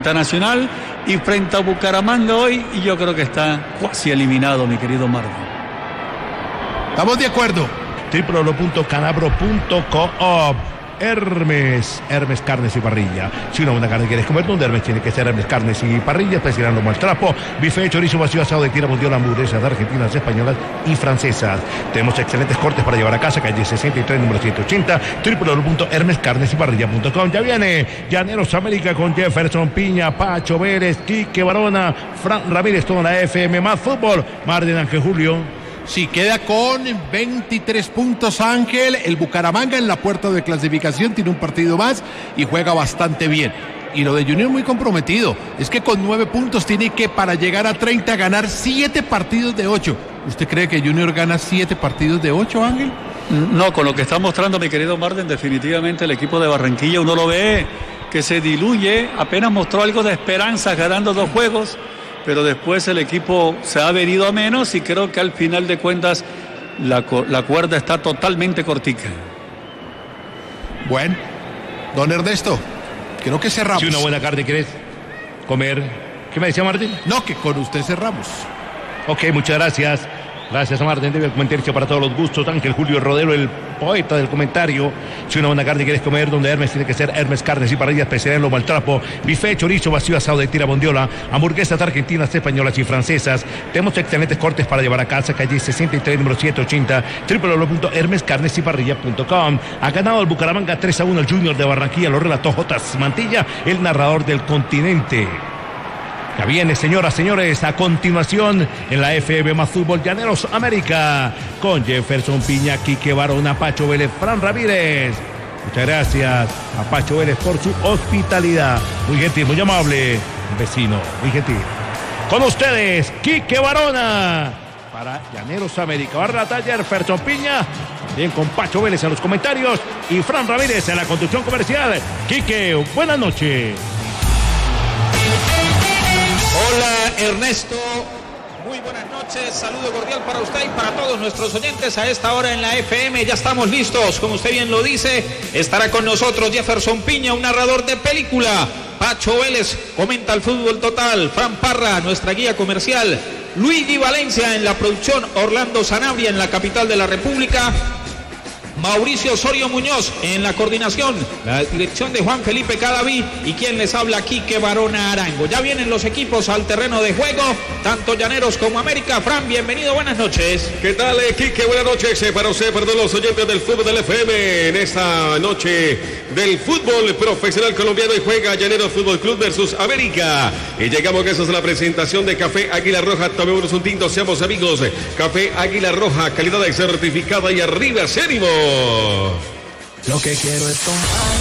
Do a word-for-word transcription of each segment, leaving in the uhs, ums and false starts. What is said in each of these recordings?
Nacional y frente a Bucaramanga hoy, y yo creo que está casi eliminado, mi querido Marco. Estamos de acuerdo. doble u doble u doble u punto canabro punto com. Hermes, Hermes Carnes y Parrilla. Si una buena carne quieres comer, donde Hermes tiene que ser Hermes Carnes y Parrilla, especial como el trapo, bife, chorizo, vacío, asado de tira, mundial, hamburguesas de argentinas, españolas y francesas. Tenemos excelentes cortes para llevar a casa, calle sesenta y tres, número ciento ochenta, doble u doble u doble u punto hermes carnes y parrilla punto com. Ya viene Llaneros América con Jefferson Piña, Pacho Vélez, Quique Barona, Fran Ramírez, toda la F M más fútbol. Marden Ángel Julio. Sí, queda con veintitrés puntos Ángel. El Bucaramanga en la puerta de clasificación tiene un partido más y juega bastante bien. Y lo de Junior muy comprometido. Es que con nueve puntos tiene que, para llegar a treinta, ganar siete partidos de ocho. ¿Usted cree que Junior gana siete partidos de ocho, Ángel? No, con lo que está mostrando mi querido Marden, definitivamente el equipo de Barranquilla, uno lo ve que se diluye. Apenas mostró algo de esperanza ganando dos juegos, pero después el equipo se ha venido a menos y creo que al final de cuentas la, la cuerda está totalmente cortica. Bueno, don Ernesto, creo que cerramos. Si una buena carne quieres comer, ¿qué me decía Martín? No, que con usted cerramos. Ok, muchas gracias. Gracias a Martín, debe comentarse para todos los gustos. Ángel Julio Rodero, el poeta del comentario. Si una buena carne quieres comer, donde Hermes tiene que ser Hermes Carnes y Parrilla, especial en lo maltrapo, bife, chorizo, vacío, asado de tira, bondiola, hamburguesas argentinas, españolas y francesas. Tenemos excelentes cortes para llevar a casa, calle sesenta y tres, número ciento ochenta, doble u doble u doble u punto hermes carnes y parrilla punto com. Ha ganado el Bucaramanga tres a uno el Junior de Barranquilla, lo relató J. Mantilla, el narrador del continente. Ya viene, señoras, señores, a continuación en la F M más fútbol, Llaneros América, con Jefferson Piña, Quique Barona, Pacho Vélez, Fran Ramírez. Muchas gracias a Pacho Vélez por su hospitalidad. Muy gentil, muy amable, vecino, muy gentil. Con ustedes, Quique Barona, para Llaneros América. Va a relatar Jefferson Piña, bien con Pacho Vélez en los comentarios y Fran Ramírez en la conducción comercial. Quique, buenas noches. Hola Ernesto, muy buenas noches, saludo cordial para usted y para todos nuestros oyentes a esta hora en la F M. Ya estamos listos, como usted bien lo dice, estará con nosotros Jefferson Piña, un narrador de película. Pacho Vélez comenta el fútbol total, Fran Parra, nuestra guía comercial, Luigi Valencia en la producción, Orlando Sanabria en la capital de la República, Mauricio Osorio Muñoz en la coordinación, la dirección de Juan Felipe Cadaví y quien les habla, Quique Barona Arango. Ya vienen los equipos al terreno de juego, tanto Llaneros como América. Fran, bienvenido, buenas noches. ¿Qué tal, Quique? Buenas noches para usted, para todos los oyentes del fútbol del F M en esta noche del fútbol profesional colombiano y juega Llaneros Fútbol Club versus América. Y llegamos gracias a la presentación de Café Águila Roja. Tomémonos un tinto, seamos amigos. Café Águila Roja, calidad certificada y arriba, Cérimo. Lo que quiero es tomar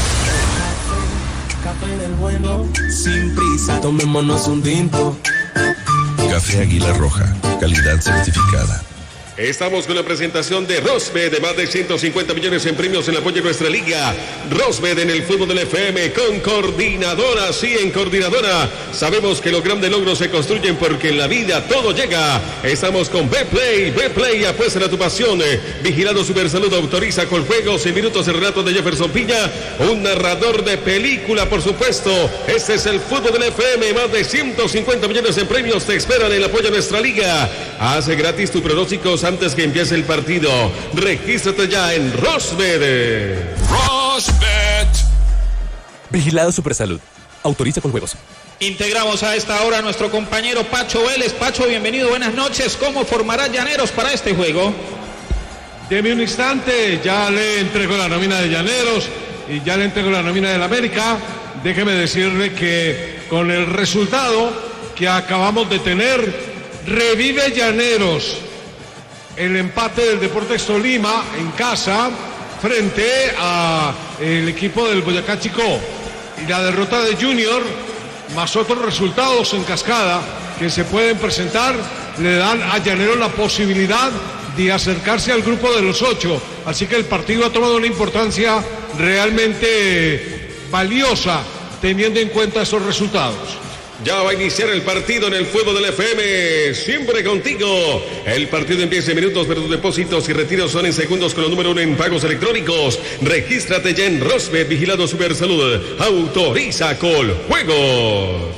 café del bueno, sin prisa, tomémonos un tinto. Café Águila Roja, calidad certificada. Estamos con la presentación de Rosbet, de más de ciento cincuenta millones en premios en apoyo a nuestra liga. Rosbet en el fútbol del F M con Coordinadora. Sí, en Coordinadora sabemos que los grandes logros se construyen porque en la vida todo llega. Estamos con Betplay. Betplay, apuesta a tu pasión. Vigilado Supersalud autoriza con juegos y minutos el relato de Jefferson Piña, un narrador de película, por supuesto. Este es el fútbol del F M. Más de ciento cincuenta millones en premios te esperan en el apoyo a nuestra liga. Hace gratis tus pronósticos antes que empiece el partido. Regístrate ya en Rosbet. Rosbet. Vigilado Supersalud. Autoriza con juegos. Integramos a esta hora a nuestro compañero Pacho Vélez. Pacho, bienvenido, buenas noches. ¿Cómo formará Llaneros para este juego? Deme un instante, ya le entrego la nómina de Llaneros y ya le entrego la nómina del América. Déjeme decirle que con el resultado que acabamos de tener, revive Llaneros el empate del Deportes Tolima en casa frente al equipo del Boyacá Chicó, y la derrota de Junior más otros resultados en cascada que se pueden presentar le dan a Llaneros la posibilidad de acercarse al grupo de los ocho. Así que el partido ha tomado una importancia realmente valiosa teniendo en cuenta esos resultados. Ya va a iniciar el partido en el fútbol del F M, siempre contigo. El partido empieza en minutos, pero tus depósitos y retiros son en segundos con los número uno en pagos electrónicos. Regístrate ya en Rosbet, vigilado Supersalud. Autoriza Coljuegos.